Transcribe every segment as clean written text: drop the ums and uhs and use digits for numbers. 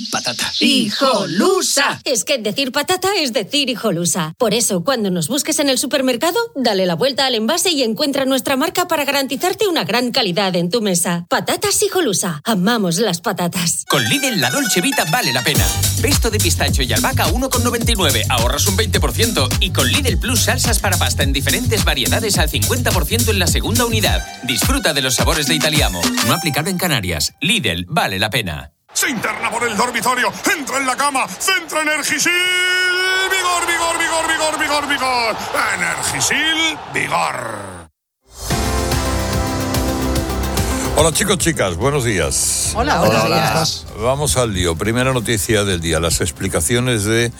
Patata. ¡Hijolusa! Es que decir patata es decir hijolusa. Por eso, cuando nos busques en el supermercado, dale la vuelta al envase y encuentra nuestra marca para garantizarte una gran calidad en tu mesa. Patatas hijolusa. Amamos las patatas. Con Lidl, la Dolce Vita vale la pena. Pesto de pistacho y albahaca 1,99. Ahorras un 20%. Y con Lidl Plus salsas para pasta en diferentes variedades al 50% en la segunda unidad. Disfruta de los sabores de Italiamo. No aplicable en Canarias. Lidl vale la pena. Se interna por el dormitorio, entra en la cama, centra Energisil, vigor, vigor, vigor, vigor, vigor, vigor, Energisil, vigor. Hola chicos, chicas, buenos días. Hola, buenos días. Vamos al lío. Primera noticia del día, las explicaciones de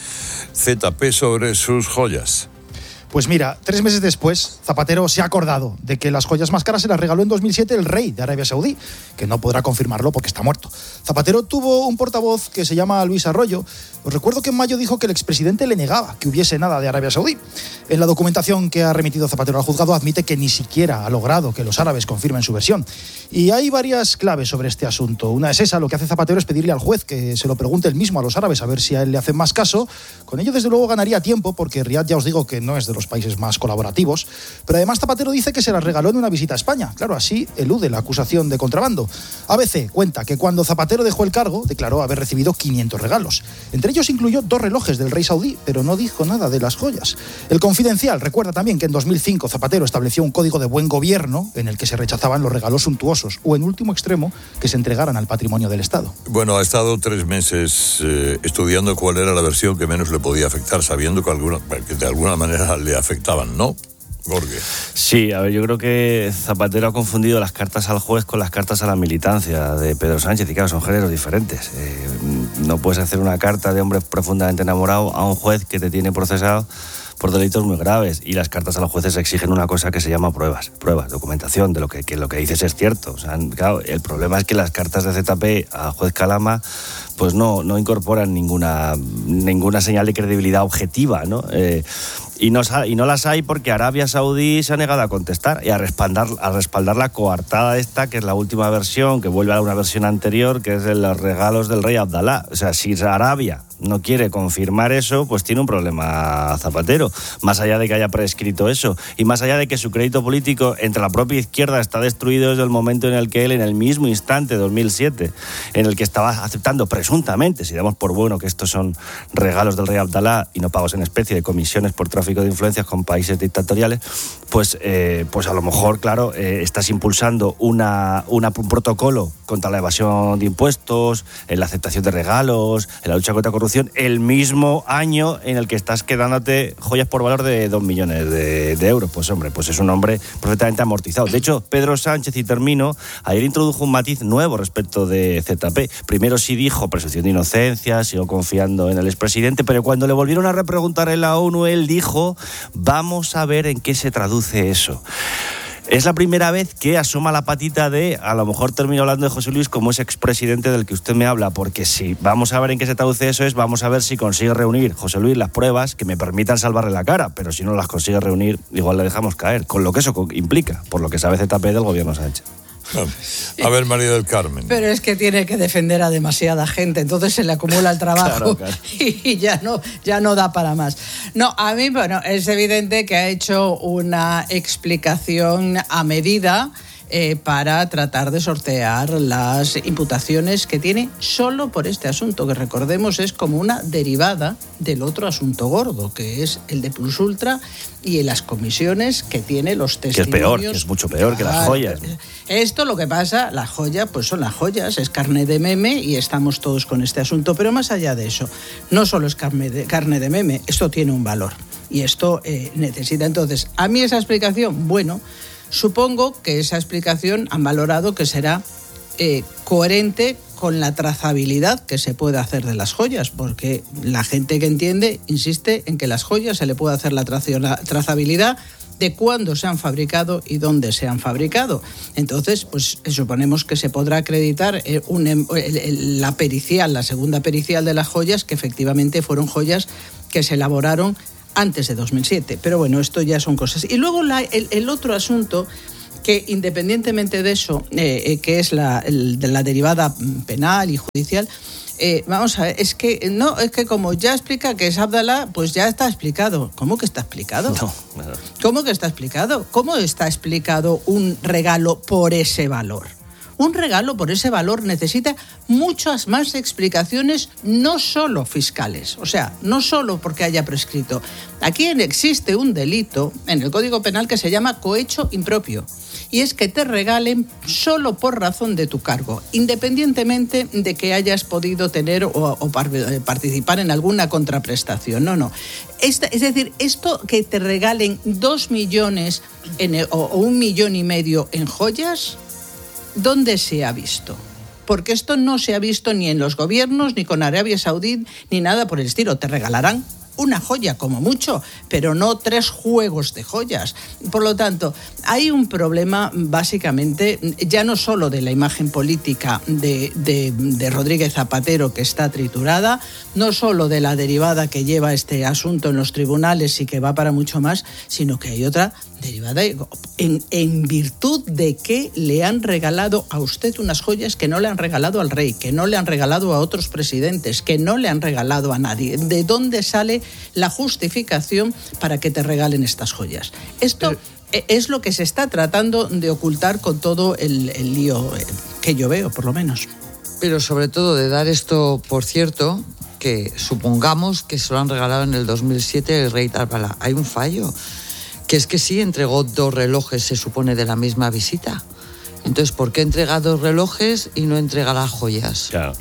ZP sobre sus joyas. Pues mira, 3 meses después, Zapatero se ha acordado de que las joyas más caras se las regaló en 2007 el rey de Arabia Saudí, que no podrá confirmarlo porque está muerto. Zapatero tuvo un portavoz que se llama Luis Arroyo. Os recuerdo que en mayo dijo que el expresidente le negaba que hubiese nada de Arabia Saudí. En la documentación que ha remitido Zapatero al juzgado admite que ni siquiera ha logrado que los árabes confirmen su versión. Y hay varias claves sobre este asunto. Una es esa, lo que hace Zapatero es pedirle al juez que se lo pregunte él mismo a los árabes a ver si a él le hacen más caso. Con ello, desde luego, ganaría tiempo porque Riad ya os digo que no es de los países más colaborativos, pero además Zapatero dice que se las regaló en una visita a España. Claro, así elude la acusación de contrabando. ABC cuenta que cuando Zapatero dejó el cargo, declaró haber recibido 500 regalos. Entre ellos incluyó 2 relojes del rey saudí, pero no dijo nada de las joyas. El Confidencial recuerda también que en 2005 Zapatero estableció un código de buen gobierno en el que se rechazaban los regalos suntuosos o, en último extremo, que se entregaran al patrimonio del Estado. Bueno, ha estado 3 meses estudiando cuál era la versión que menos le podía afectar, sabiendo que de alguna manera le afectaban, ¿no? Jorge. Sí, a ver, yo creo que Zapatero ha confundido las cartas al juez con las cartas a la militancia de Pedro Sánchez, y claro, son géneros diferentes. No puedes hacer una carta de hombre profundamente enamorado a un juez que te tiene procesado por delitos muy graves, y las cartas a los jueces exigen una cosa que se llama pruebas, documentación de lo que lo que dices es cierto. O sea, claro, el problema es que las cartas de ZP al juez Calama pues no incorporan ninguna señal de credibilidad objetiva, ¿no? Y no las hay porque Arabia Saudí se ha negado a contestar y a respaldar la coartada esta, que es la última versión, que vuelve a una versión anterior, que es de los regalos del rey Abdalá. O sea, si Arabia no quiere confirmar eso, pues tiene un problema Zapatero, más allá de que haya prescrito eso, y más allá de que su crédito político entre la propia izquierda está destruido desde el momento en el que él, en el mismo instante, 2007, en el que estaba aceptando presuntamente, si damos por bueno que estos son regalos del rey Abdalá y no pagos en especie de comisiones por tráfico de influencias con países dictatoriales, pues a lo mejor, claro, estás impulsando un protocolo contra la evasión de impuestos, en la aceptación de regalos, en la lucha contra la corrupción, el mismo año en el que estás quedándote joyas por valor de 2 millones de euros. Pues hombre, pues es un hombre perfectamente amortizado. De hecho, Pedro Sánchez, y termino, ayer introdujo un matiz nuevo respecto de ZP. Primero sí dijo presunción de inocencia, siguió confiando en el expresidente, pero cuando le volvieron a repreguntar en la ONU, él dijo: vamos a ver en qué se traduce eso. Es la primera vez que asoma la patita de, a lo mejor termino hablando de José Luis como ese expresidente del que usted me habla, porque si vamos a ver en qué se traduce eso, vamos a ver si consigue reunir, José Luis, las pruebas que me permitan salvarle la cara, pero si no las consigue reunir, igual le dejamos caer, con lo que eso implica, por lo que sabe ZP del gobierno Sánchez. A ver, María del Carmen. Pero es que tiene que defender a demasiada gente, entonces se le acumula el trabajo. Claro. Y ya no da para más. No, a mí, bueno, es evidente que ha hecho una explicación a medida para tratar de sortear las imputaciones que tiene solo por este asunto, que recordemos es como una derivada del otro asunto gordo, que es el de Plus Ultra y las comisiones que tiene los testimonios. Que es peor, que es mucho peor que las joyas. Esto lo que pasa, las joyas, pues son las joyas, es carne de meme y estamos todos con este asunto, pero más allá de eso, no solo es carne de meme, esto tiene un valor y esto necesita. Entonces, a mí esa explicación, bueno, supongo que esa explicación han valorado que será coherente con la trazabilidad que se puede hacer de las joyas, porque la gente que entiende insiste en que las joyas se le puede hacer la trazabilidad de cuándo se han fabricado y dónde se han fabricado. Entonces, pues suponemos que se podrá acreditar la segunda pericial de las joyas, que efectivamente fueron joyas que se elaboraron antes de 2007. Pero bueno, esto ya son cosas. Y luego el otro asunto, que independientemente de eso, que es de la derivada penal y judicial, Vamos a ver, es que como ya explica que es Abdalá, pues ya está explicado. ¿Cómo que está explicado? No. ¿Cómo que está explicado? ¿Cómo está explicado un regalo por ese valor? Un regalo por ese valor necesita muchas más explicaciones, no solo fiscales, o sea, no solo porque haya prescrito. Aquí existe un delito en el Código Penal que se llama cohecho impropio, y es que te regalen solo por razón de tu cargo, independientemente de que hayas podido tener o participar en alguna contraprestación. No. Es decir, esto que te regalen 2 millones o 1,5 millones en joyas, ¿dónde se ha visto? Porque esto no se ha visto ni en los gobiernos, ni con Arabia Saudí, ni nada por el estilo. Te regalarán una joya como mucho, pero no 3 juegos de joyas. Por lo tanto, hay un problema básicamente ya no solo de la imagen política de Rodríguez Zapatero, que está triturada, no solo de la derivada que lleva este asunto en los tribunales y que va para mucho más, sino que hay otra derivada en virtud de que le han regalado a usted unas joyas que no le han regalado al rey, que no le han regalado a otros presidentes, que no le han regalado a nadie. ¿De dónde sale la justificación para que te regalen estas joyas? Esto es lo que se está tratando de ocultar con todo el lío que yo veo, por lo menos. Pero sobre todo de dar esto, por cierto, que supongamos que se lo han regalado en el 2007 el rey Abdalá. Hay un fallo, que es que sí entregó 2 relojes, se supone, de la misma visita. Entonces, ¿por qué entrega 2 relojes y no entrega las joyas? Claro,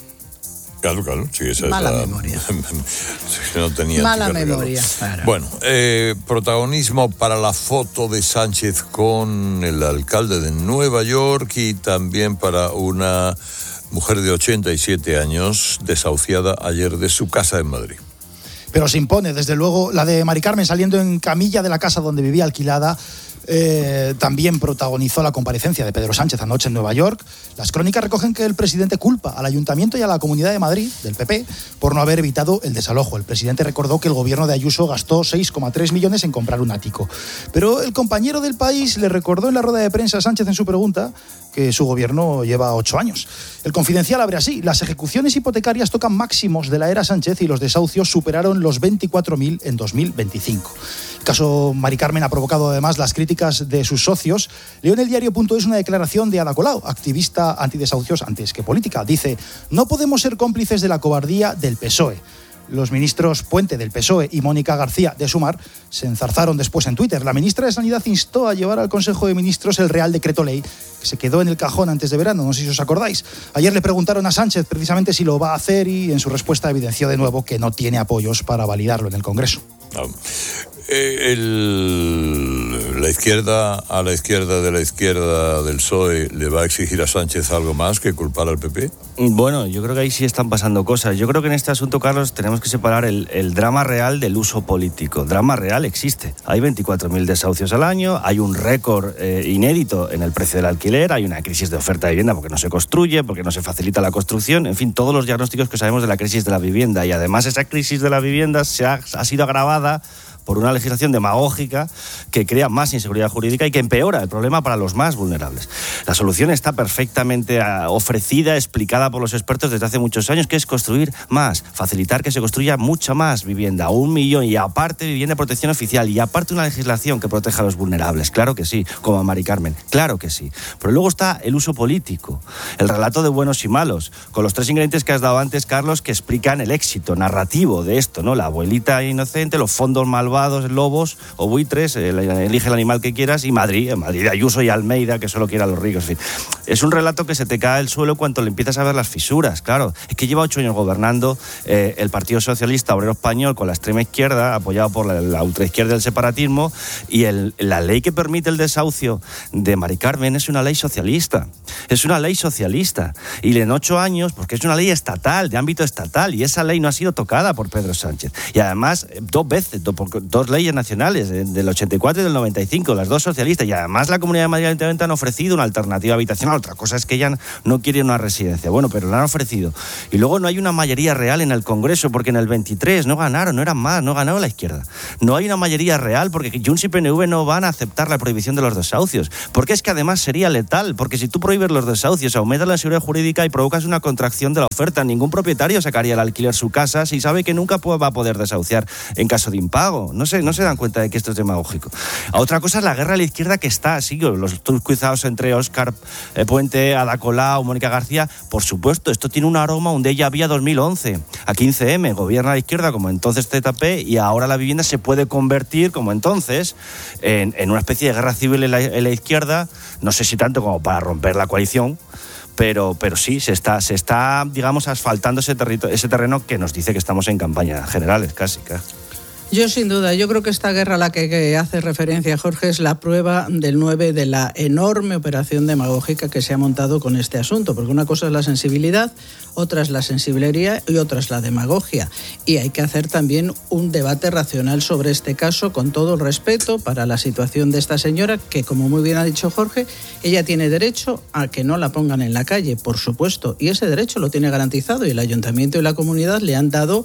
sí, esa Mala es la memoria. no tenía Mala memoria, claro. Bueno, protagonismo para la foto de Sánchez con el alcalde de Nueva York y también para una mujer de 87 años desahuciada ayer de su casa en Madrid. Pero se impone, desde luego, la de Mari Carmen saliendo en camilla de la casa donde vivía alquilada. También protagonizó la comparecencia de Pedro Sánchez anoche en Nueva York. Las crónicas recogen que el presidente culpa al Ayuntamiento y a la Comunidad de Madrid, del PP, por no haber evitado el desalojo. El presidente recordó que el gobierno de Ayuso gastó 6,3 millones en comprar un ático. Pero el compañero del País le recordó en la rueda de prensa a Sánchez en su pregunta que su gobierno lleva 8 años. El Confidencial abre así: las ejecuciones hipotecarias tocan máximos de la era Sánchez y los desahucios superaron los 24.000 en 2025. El caso Mari Carmen ha provocado además las críticas de sus socios. Leo en el diario.es una declaración de Ada Colau, activista antidesahucios antes que política. Dice: no podemos ser cómplices de la cobardía del PSOE. Los ministros Puente del PSOE y Mónica García de Sumar se enzarzaron después en Twitter. La ministra de Sanidad instó a llevar al Consejo de Ministros el Real Decreto Ley, que se quedó en el cajón antes de verano, no sé si os acordáis. Ayer le preguntaron a Sánchez precisamente si lo va a hacer y en su respuesta evidenció de nuevo que no tiene apoyos para validarlo en el Congreso. La izquierda, a la izquierda de la izquierda del PSOE, ¿le va a exigir a Sánchez algo más que culpar al PP? Bueno, yo creo que ahí sí están pasando cosas. Yo creo que en este asunto, Carlos, tenemos que separar el drama real del uso político. Drama real existe. Hay 24.000 desahucios al año, hay un récord inédito en el precio del alquiler, hay una crisis de oferta de vivienda porque no se construye, porque no se facilita la construcción, en fin, todos los diagnósticos que sabemos de la crisis de la vivienda. Y además esa crisis de la vivienda ha sido agravada por una legislación demagógica que crea más inseguridad jurídica y que empeora el problema para los más vulnerables. La solución está perfectamente ofrecida, explicada por los expertos desde hace muchos años, que es construir más, facilitar que se construya mucha más vivienda, 1 millón, y aparte vivienda de protección oficial, y aparte una legislación que proteja a los vulnerables, claro que sí, como a Mari Carmen, claro que sí. Pero luego está el uso político, el relato de buenos y malos, con los 3 ingredientes que has dado antes, Carlos, que explican el éxito narrativo de esto, ¿no? La abuelita inocente, los fondos malvados, lobos o buitres, elige el animal que quieras, y Madrid de Ayuso y Almeida, que solo quiere a los ricos. En fin, es un relato que se te cae al suelo cuando le empiezas a ver las fisuras, claro. Es que lleva 8 años gobernando el Partido Socialista Obrero Español con la extrema izquierda, apoyado por la ultraizquierda del separatismo, y la ley que permite el desahucio de Mari Carmen es una ley socialista. Es una ley socialista. Y en 8 años, porque es una ley estatal, de ámbito estatal, y esa ley no ha sido tocada por Pedro Sánchez. Y además, 2 veces, dos leyes nacionales, del 84 y del 95, las dos socialistas, y además la Comunidad de Madrid y el Ayuntamiento han ofrecido una alternativa habitacional. Otra cosa es que ella no quiere una residencia, bueno, pero la han ofrecido. Y luego no hay una mayoría real en el Congreso, porque en el 23 no ganaron, no eran más, no ganó la izquierda. No hay una mayoría real, porque Junts y PNV no van a aceptar la prohibición de los desahucios, porque es que además sería letal, porque si tú prohíbes los desahucios, aumentas la seguridad jurídica y provocas una contracción de la oferta. Ningún propietario sacaría al alquiler su casa si sabe que nunca va a poder desahuciar en caso de impago. No se dan cuenta de que esto es demagógico. Otra cosa es la guerra a la izquierda que está, sí, los cruzados entre Óscar Puente, Ada Colau, Mónica García. Por supuesto, esto tiene un aroma, un déjà vu 2011. A 15M gobierna la izquierda como entonces ZP, y ahora la vivienda se puede convertir, como entonces, en una especie de guerra civil en la izquierda. No sé si tanto como para romper la coalición, pero sí, se está, digamos, asfaltando ese terreno que nos dice que estamos en campañas generales, casi. Yo sin duda, yo creo que esta guerra a la que hace referencia Jorge es la prueba del 9 de la enorme operación demagógica que se ha montado con este asunto, porque una cosa es la sensibilidad, otra es la sensiblería y otra es la demagogia. Y hay que hacer también un debate racional sobre este caso, con todo el respeto para la situación de esta señora, que como muy bien ha dicho Jorge, ella tiene derecho a que no la pongan en la calle, por supuesto, y ese derecho lo tiene garantizado, y el ayuntamiento y la comunidad le han dado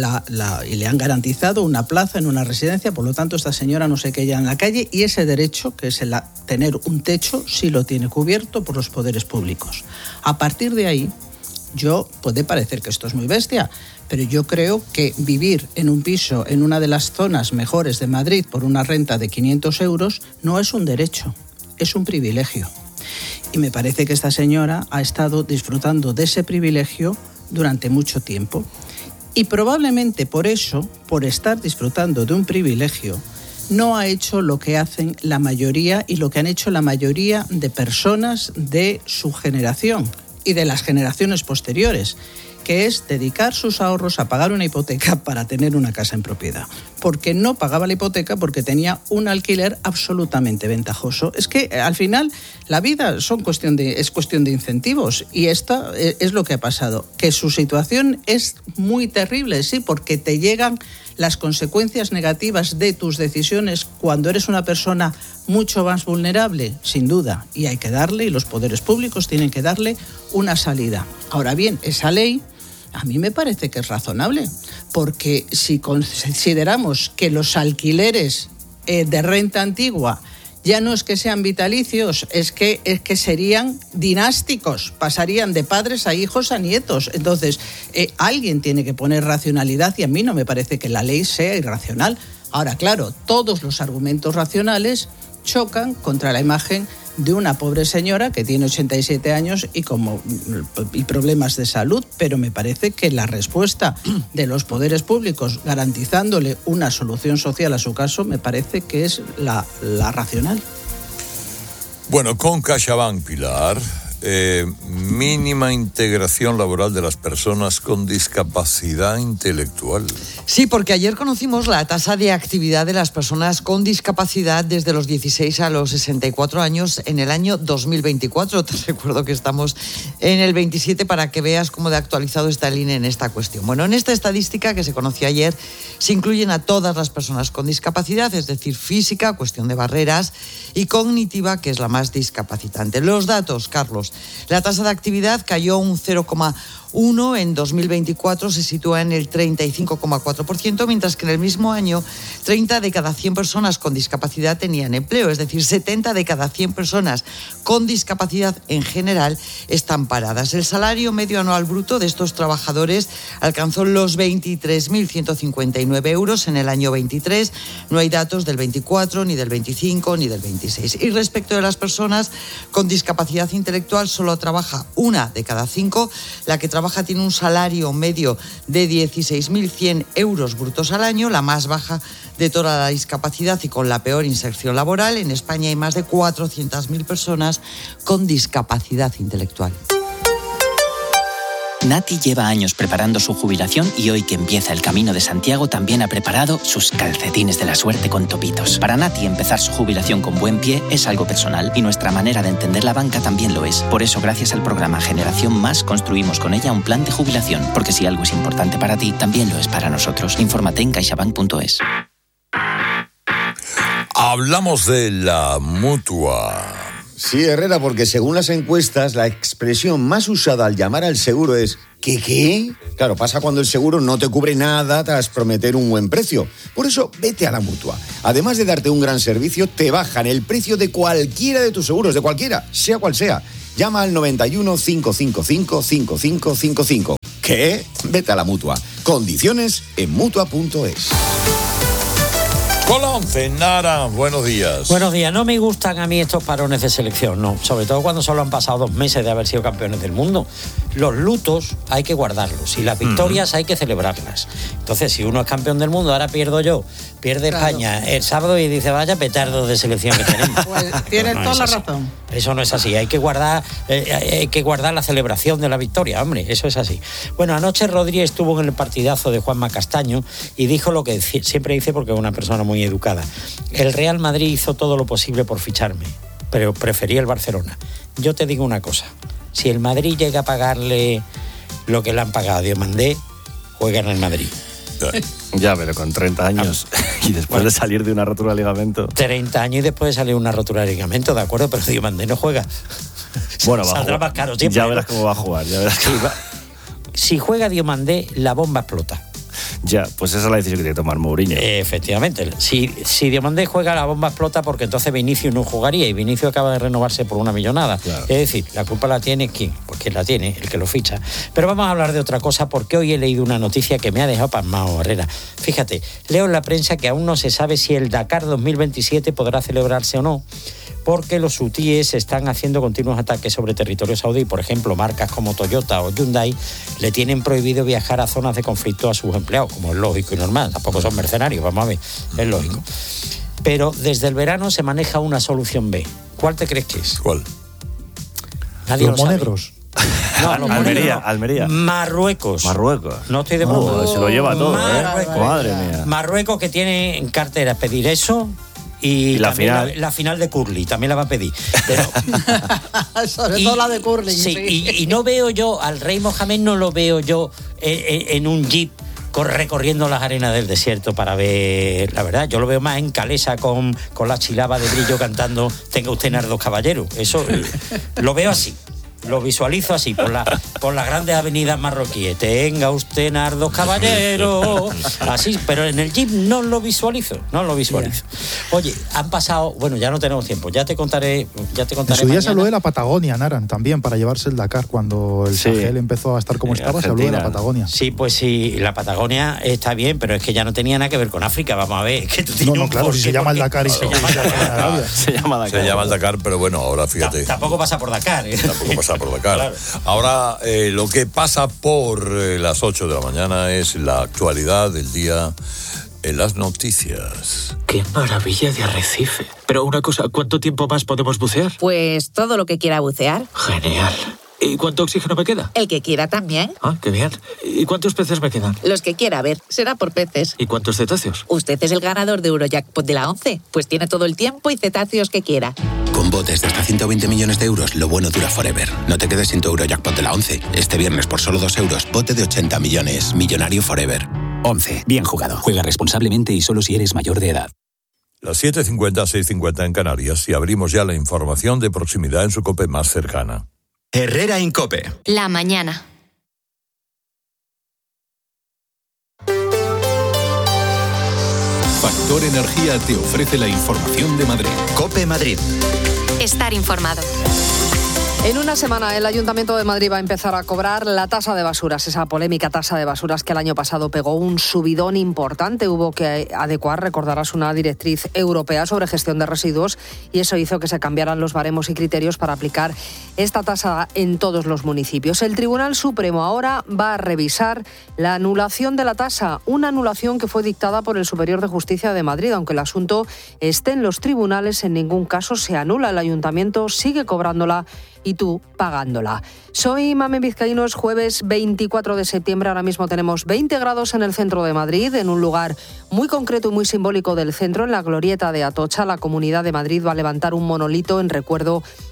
y le han garantizado una plaza en una residencia. Por lo tanto, esta señora no se queda en la calle, y ese derecho, que es el tener un techo, sí lo tiene cubierto por los poderes públicos. A partir de ahí, puede parecer que esto es muy bestia, pero yo creo que vivir en un piso en una de las zonas mejores de Madrid por una renta de 500 euros no es un derecho, es un privilegio. Y me parece que esta señora ha estado disfrutando de ese privilegio durante mucho tiempo. Y probablemente por eso, por estar disfrutando de un privilegio, no ha hecho lo que hacen la mayoría y lo que han hecho la mayoría de personas de su generación y de las generaciones posteriores, que es dedicar sus ahorros a pagar una hipoteca para tener una casa en propiedad. Porque no pagaba la hipoteca porque tenía un alquiler absolutamente ventajoso. Es que al final la vida es cuestión de incentivos, y esta es lo que ha pasado. Que su situación es muy terrible, sí, porque te llegan las consecuencias negativas de tus decisiones cuando eres una persona mucho más vulnerable, sin duda, y hay que darle, y los poderes públicos tienen que darle una salida. Ahora bien, esa ley a mí me parece que es razonable, porque si consideramos que los alquileres de renta antigua ya no es que sean vitalicios, es que serían dinásticos, pasarían de padres a hijos a nietos. Entonces, alguien tiene que poner racionalidad, y a mí no me parece que la ley sea irracional. Ahora, claro, todos los argumentos racionales chocan contra la imagen de una pobre señora que tiene 87 años y problemas de salud, pero me parece que la respuesta de los poderes públicos garantizándole una solución social a su caso, me parece que es la racional. Bueno, con CaixaBank, Pilar, mínima integración laboral de las personas con discapacidad intelectual. Sí, porque ayer conocimos la tasa de actividad de las personas con discapacidad desde los 16 a los 64 años en el año 2024. Te recuerdo que estamos en el 27 para que veas cómo de actualizado está el INE en esta cuestión. Bueno, en esta estadística que se conoció ayer se incluyen a todas las personas con discapacidad, es decir, física, cuestión de barreras, y cognitiva, que es la más discapacitante. Los datos, Carlos. La tasa de actividad cayó un 0,1 en 2024, se sitúa en el 35,4%, mientras que en el mismo año 30 de cada 100 personas con discapacidad tenían empleo, es decir, 70 de cada 100 personas con discapacidad en general están paradas. El salario medio anual bruto de estos trabajadores alcanzó los 23.159 euros en el año 23. No hay datos del 24, ni del 25, ni del 26. Y respecto de las personas con discapacidad intelectual, solo trabaja una de cada 5. La que trabaja tiene un salario medio de 16.100 euros brutos al año, la más baja de toda la discapacidad y con la peor inserción laboral. En España hay más de 400.000 personas con discapacidad intelectual. Nati lleva años preparando su jubilación y hoy que empieza el Camino de Santiago también ha preparado sus calcetines de la suerte con topitos. Para Nati empezar su jubilación con buen pie es algo personal y nuestra manera de entender la banca también lo es. Por eso, gracias al programa Generación Más, construimos con ella un plan de jubilación, porque si algo es importante para ti, también lo es para nosotros. Infórmate en caixabank.es. Hablamos de la Mutua. Sí, Herrera, porque según las encuestas, la expresión más usada al llamar al seguro es ¿qué? Claro, pasa cuando el seguro no te cubre nada tras prometer un buen precio. Por eso, vete a la Mutua. Además de darte un gran servicio, te bajan el precio de cualquiera de tus seguros, de cualquiera, sea cual sea. Llama al 91 555 5555. ¿Qué? Vete a la Mutua. Condiciones en Mutua.es. Con la 11, Nara, buenos días. Buenos días. No me gustan a mí estos parones de selección, no. Sobre todo cuando solo han pasado 2 meses de haber sido campeones del mundo. Los lutos hay que guardarlos y las victorias hay que celebrarlas. Entonces, si uno es campeón del mundo, ahora pierdo yo, pierde España el sábado y dice, vaya petardo de selección que tenemos. Pues tienes toda la razón. Eso no es así. Hay que guardar la celebración de la victoria, hombre. Eso es así. Bueno, anoche Rodri estuvo en el partidazo de Juanma Castaño y dijo lo que siempre dice porque es una persona muy educada. El Real Madrid hizo todo lo posible por ficharme, pero preferí el Barcelona. Yo te digo una cosa. Si el Madrid llega a pagarle lo que le han pagado a Diomandé, juega en el Madrid. Ya, pero con 30 años y después de salir de una rotura de ligamento. 30 años y después de salir una rotura de ligamento, de acuerdo, pero Diomandé no juega. Bueno, saldrá más caro siempre. Ya verás cómo va a jugar. Si juega Diomandé, la bomba explota. Ya, pues esa es la decisión que tiene que tomar Mourinho. Efectivamente. Si Diomandé juega, la bomba explota porque entonces Vinicius no jugaría y Vinicius acaba de renovarse por una millonada. Claro. Es decir, la culpa la tiene ¿quién? Pues quien la tiene, el que lo ficha. Pero vamos a hablar de otra cosa porque hoy he leído una noticia que me ha dejado pasmado, Herrera. Fíjate, leo en la prensa que aún no se sabe si el Dakar 2027 podrá celebrarse o no, porque los hutíes están haciendo continuos ataques sobre territorio saudí. Por ejemplo, marcas como Toyota o Hyundai le tienen prohibido viajar a zonas de conflicto a sus empleados, como es lógico y normal. Tampoco son mercenarios, vamos a ver, es lógico. Pero desde el verano se maneja una solución B. ¿Cuál te crees que es? ¿Cuál? Nadie los lo sabe. monegros. No, los Almería. Marruecos. No estoy de broma. Se lo lleva todo, Marruecos. Madre mía. Marruecos, que tiene en cartera pedir eso. Y la final. La final de curling también la va a pedir. Pero, sobre todo la de curling. Sí. Y no veo yo, al rey Mohamed no lo veo yo en un jeep recorriendo las arenas del desierto para ver, la verdad, yo lo veo más en Calesa con la chilaba de brillo cantando Tenga usted nardos caballeros. Eso lo veo así. Lo visualizo así, por las grandes avenidas marroquíes. Tenga usted nardos caballeros. Así, pero en el jeep no lo visualizo. Oye, han pasado, bueno, ya no tenemos tiempo, ya te contaré en su día se habló de la Patagonia, Naran, también, para llevarse el Dakar. Cuando el Sahel empezó a estar como estaba, se habló de la Patagonia. Sí, pues sí, la Patagonia está bien, pero es que ya no tenía nada que ver con África, vamos a ver. Es que tú tienes claro, si se llama el Dakar y se llama el Dakar, pero bueno, ahora fíjate. Tampoco pasa por Dakar, Tampoco pasa por Dakar. Claro. Ahora, lo que pasa por las 8 de la mañana es la actualidad del día en las noticias. ¡Qué maravilla de arrecife! Pero una cosa, ¿cuánto tiempo más podemos bucear? Pues todo lo que quiera bucear. Genial. ¿Y cuánto oxígeno me queda? El que quiera también. Ah, qué bien. ¿Y cuántos peces me quedan? Los que quiera, a ver, será por peces. ¿Y cuántos cetáceos? Usted es el ganador de Eurojackpot de la 11, pues tiene todo el tiempo y cetáceos que quiera. Con botes de hasta 120 millones de euros, lo bueno dura forever. No te quedes sin tu Eurojackpot de la 11. Este viernes por solo 2 euros, bote de 80 millones. Millonario forever. 11. Bien jugado. Juega responsablemente y solo si eres mayor de edad. Las 7:50, 6:50 en Canarias y abrimos ya la información de proximidad en su COPE más cercana. Herrera en COPE. La mañana. Factor Energía te ofrece la información de Madrid. COPE Madrid. Estar informado. En una semana el Ayuntamiento de Madrid va a empezar a cobrar la tasa de basuras, esa polémica tasa de basuras que el año pasado pegó un subidón importante. Hubo que adecuar, recordarás, una directriz europea sobre gestión de residuos y eso hizo que se cambiaran los baremos y criterios para aplicar esta tasa en todos los municipios. El Tribunal Supremo ahora va a revisar la anulación de la tasa, una anulación que fue dictada por el Superior de Justicia de Madrid. Aunque el asunto esté en los tribunales, en ningún caso se anula. El Ayuntamiento sigue cobrándola y tú pagándola. Soy Mamen Vizcaíno, es jueves 24 de septiembre. Ahora mismo tenemos 20 grados en el centro de Madrid, en un lugar muy concreto y muy simbólico del centro, en la glorieta de Atocha. La Comunidad de Madrid va a levantar un monolito en recuerdo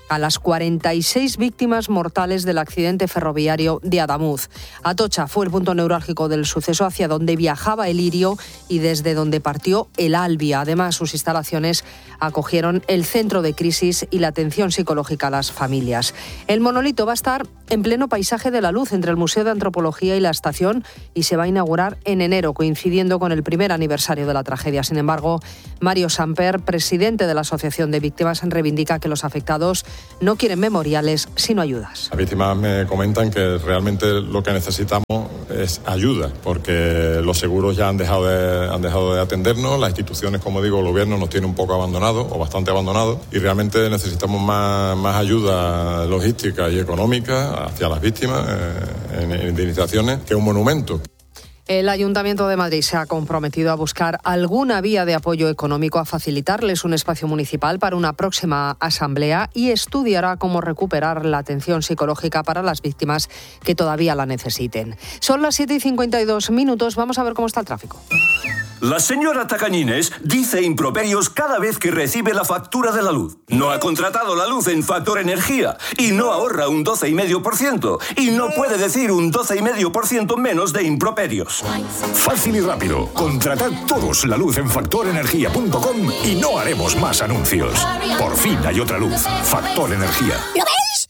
a las 46 víctimas mortales del accidente ferroviario de Adamuz. Atocha fue el punto neurálgico del suceso, hacia donde viajaba el Lirio y desde donde partió el Albia. Además, sus instalaciones acogieron el centro de crisis y la atención psicológica a las familias. El monolito va a estar en pleno paisaje de la luz entre el Museo de Antropología y la estación y se va a inaugurar en enero, coincidiendo con el primer aniversario de la tragedia. Sin embargo, Mario Samper, presidente de la Asociación de Víctimas, reivindica que los afectados no quieren memoriales, sino ayudas. Las víctimas me comentan que realmente lo que necesitamos es ayuda, porque los seguros ya han dejado de atendernos, las instituciones, como digo, el gobierno nos tiene un poco abandonados o bastante abandonados y realmente necesitamos más ayuda logística y económica hacia las víctimas en indemnizaciones que un monumento. El Ayuntamiento de Madrid se ha comprometido a buscar alguna vía de apoyo económico, a facilitarles un espacio municipal para una próxima asamblea y estudiará cómo recuperar la atención psicológica para las víctimas que todavía la necesiten. Son las 7:52, vamos a ver cómo está el tráfico. La señora Tacañines dice improperios cada vez que recibe la factura de la luz. No ha contratado la luz en Factor Energía y no ahorra un 12,5% y no puede decir un 12,5% menos de improperios. Fácil y rápido. Contratad todos la luz en factorenergia.com y no haremos más anuncios. Por fin hay otra luz. Factor Energía. ¿Lo veis?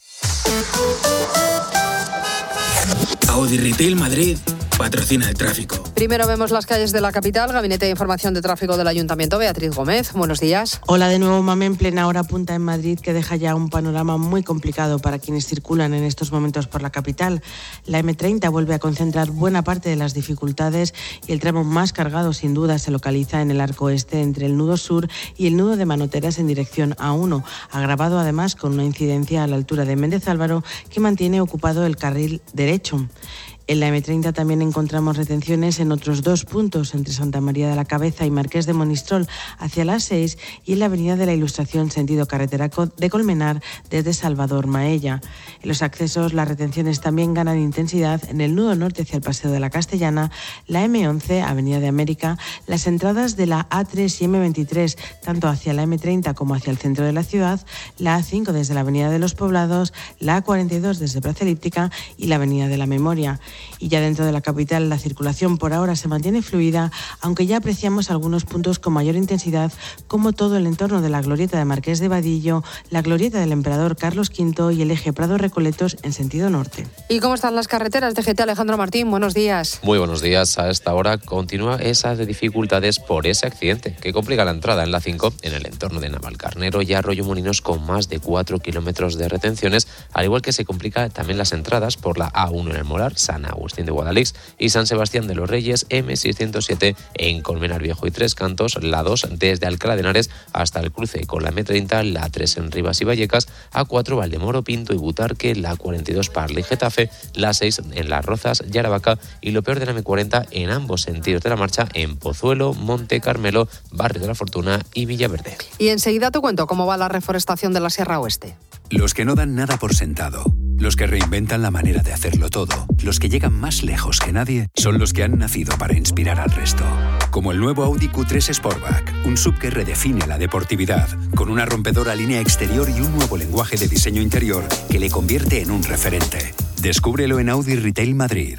Audi Retail Madrid patrocina el tráfico. Primero vemos las calles de la capital. Gabinete de Información de Tráfico del Ayuntamiento, Beatriz Gómez. Buenos días. Hola de nuevo, Mame, en plena hora punta en Madrid, que deja ya un panorama muy complicado para quienes circulan en estos momentos por la capital. La M30 vuelve a concentrar buena parte de las dificultades y el tramo más cargado, sin duda, se localiza en el arco este entre el nudo sur y el nudo de Manoteras en dirección A1, agravado además con una incidencia a la altura de Méndez Álvaro que mantiene ocupado el carril derecho. En la M30 también encontramos retenciones en otros 2 puntos, entre Santa María de la Cabeza y Marqués de Monistrol hacia las 6 y en la Avenida de la Ilustración sentido carretera de Colmenar desde Salvador Maella. En los accesos las retenciones también ganan intensidad en el nudo norte hacia el Paseo de la Castellana, la M11, Avenida de América, las entradas de la A3 y M23, tanto hacia la M30 como hacia el centro de la ciudad, la A5 desde la Avenida de los Poblados, la A42 desde Plaza Elíptica y la Avenida de la Memoria. Y ya dentro de la capital la circulación por ahora se mantiene fluida, aunque ya apreciamos algunos puntos con mayor intensidad, como todo el entorno de la glorieta de Marqués de Vadillo, la glorieta del Emperador Carlos V y el eje Prado-Recoletos en sentido norte. ¿Y cómo están las carreteras de GT? Alejandro Martín, buenos días. Muy buenos días. A esta hora continúa esas dificultades por ese accidente que complica la entrada en la 5 en el entorno de Navalcarnero y Arroyo Molinos, con más de 4 kilómetros de retenciones, al igual que se complica también las entradas por la A1 en el Molar, San Agustín de Guadalix y San Sebastián de los Reyes, M607 en Colmenar Viejo y Tres Cantos, la 2 desde Alcalá de Henares hasta el cruce con la M30, la 3 en Rivas y Vallecas, A4 Valdemoro, Pinto y Butarque, la 42 Parla y Getafe, la 6 en Las Rozas y Aravaca y lo peor de la M40 en ambos sentidos de la marcha en Pozuelo, Monte Carmelo, Barrio de la Fortuna y Villaverde. Y enseguida te cuento cómo va la reforestación de la Sierra Oeste. Los que no dan nada por sentado, los que reinventan la manera de hacerlo todo, los que llegan más lejos que nadie, son los que han nacido para inspirar al resto. Como el nuevo Audi Q3 Sportback, un SUV que redefine la deportividad, con una rompedora línea exterior y un nuevo lenguaje de diseño interior que le convierte en un referente. Descúbrelo en Audi Retail Madrid.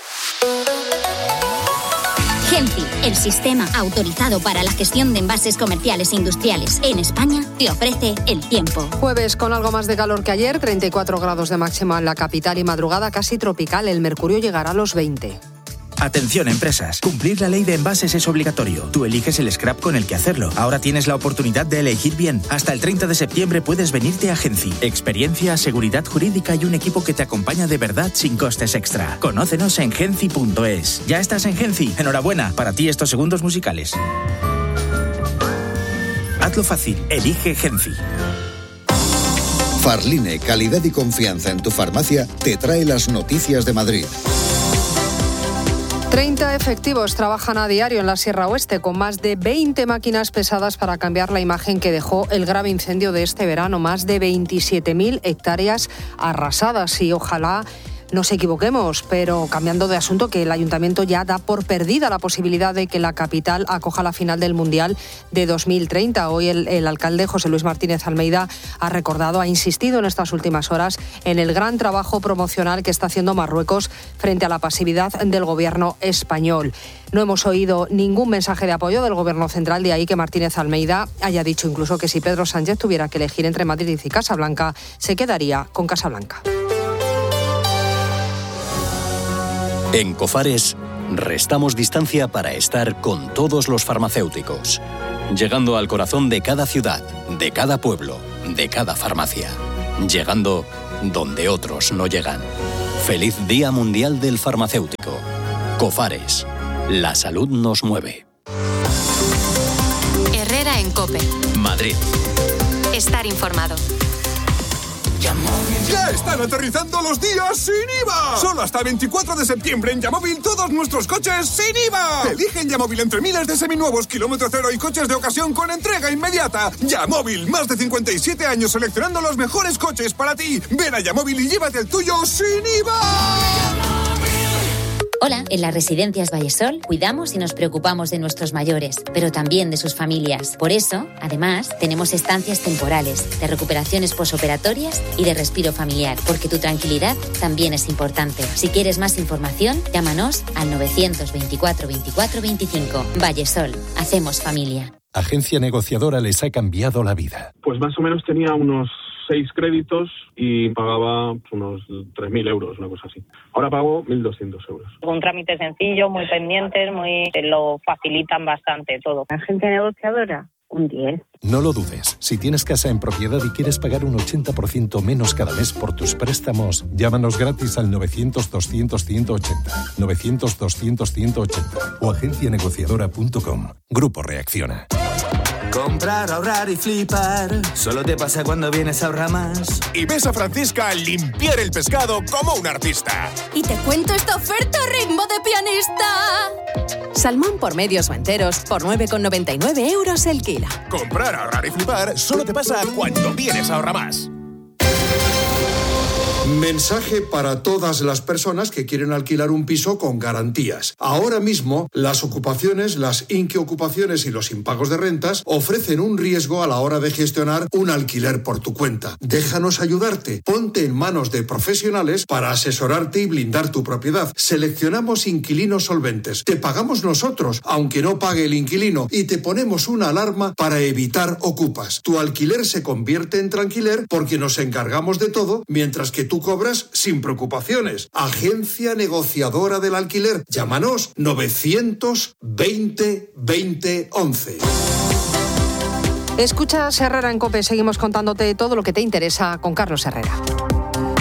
Genci, el sistema autorizado para la gestión de envases comerciales e industriales en España, te ofrece el tiempo. Jueves con algo más de calor que ayer, 34 grados de máxima en la capital y madrugada casi tropical. El mercurio llegará a los 20. Atención, empresas. Cumplir la ley de envases es obligatorio. Tú eliges el scrap con el que hacerlo. Ahora tienes la oportunidad de elegir bien. Hasta el 30 de septiembre puedes venirte a Genci. Experiencia, seguridad jurídica y un equipo que te acompaña de verdad sin costes extra. Conócenos en genci.es. ¿Ya estás en Genci? Enhorabuena. Para ti estos segundos musicales. Hazlo fácil. Elige Genci. Farline, calidad y confianza en tu farmacia, te trae las noticias de Madrid. 30 efectivos trabajan a diario en la Sierra Oeste con más de 20 máquinas pesadas para cambiar la imagen que dejó el grave incendio de este verano. Más de 27.000 hectáreas arrasadas y ojalá nos equivoquemos, pero cambiando de asunto, que el Ayuntamiento ya da por perdida la posibilidad de que la capital acoja la final del Mundial de 2030. Hoy el alcalde José Luis Martínez Almeida ha recordado, ha insistido en estas últimas horas en el gran trabajo promocional que está haciendo Marruecos frente a la pasividad del gobierno español. No hemos oído ningún mensaje de apoyo del gobierno central, de ahí que Martínez Almeida haya dicho incluso que si Pedro Sánchez tuviera que elegir entre Madrid y Casablanca, se quedaría con Casablanca. En Cofares, restamos distancia para estar con todos los farmacéuticos, llegando al corazón de cada ciudad, de cada pueblo, de cada farmacia, llegando donde otros no llegan. Feliz Día Mundial del Farmacéutico. Cofares. La salud nos mueve. Herrera en COPE. Madrid. Estar informado. ¡Ya están aterrizando los días sin IVA! Solo hasta el 24 de septiembre en Yamóvil todos nuestros coches sin IVA. Elige en Yamóvil entre miles de seminuevos, kilómetro cero y coches de ocasión con entrega inmediata. Yamóvil, más de 57 años seleccionando los mejores coches para ti. Ven a Yamóvil y llévate el tuyo sin IVA. Hola, en las residencias Vallesol cuidamos y nos preocupamos de nuestros mayores, pero también de sus familias. Por eso, además, tenemos estancias temporales, de recuperaciones posoperatorias y de respiro familiar, porque tu tranquilidad también es importante. Si quieres más información, llámanos al 924 24 25. Vallesol, hacemos familia. Agencia Negociadora les ha cambiado la vida. Pues más o menos tenía unos 6 créditos y pagaba unos 3.000 euros, una cosa así. Ahora pago 1.200 euros. Un trámite sencillo, muy pendientes, te lo facilitan bastante todo. Agencia Negociadora, un 10. No lo dudes. Si tienes casa en propiedad y quieres pagar un 80% menos cada mes por tus préstamos, llámanos gratis al 900-200-180, 900-200-180 o agencianegociadora.com. Grupo Reacciona. Comprar, ahorrar y flipar, solo te pasa cuando vienes a Ahorramás. Y ves a Francisca limpiar el pescado como un artista. Y te cuento esta oferta ritmo de pianista. Salmón por medios o enteros por 9,99 euros el kilo. Comprar, ahorrar y flipar solo te pasa cuando vienes a Ahorramás. Mensaje para todas las personas que quieren alquilar un piso con garantías. Ahora mismo, las ocupaciones, las inquiocupaciones y los impagos de rentas ofrecen un riesgo a la hora de gestionar un alquiler por tu cuenta. Déjanos ayudarte. Ponte en manos de profesionales para asesorarte y blindar tu propiedad. Seleccionamos inquilinos solventes. Te pagamos nosotros, aunque no pague el inquilino, y te ponemos una alarma para evitar ocupas. Tu alquiler se convierte en tranquiler porque nos encargamos de todo, mientras que tú cobras sin preocupaciones. Agencia Negociadora del Alquiler. Llámanos 920 20 11. Escuchas Herrera en COPE. Seguimos contándote todo lo que te interesa con Carlos Herrera.